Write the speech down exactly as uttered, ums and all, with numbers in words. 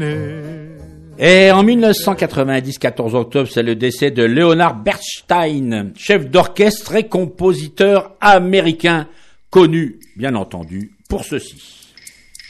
Et en mille neuf cent quatre-vingt-dix, quatorze octobre, c'est le décès de Leonard Bernstein, chef d'orchestre et compositeur américain, connu, bien entendu, pour ceci.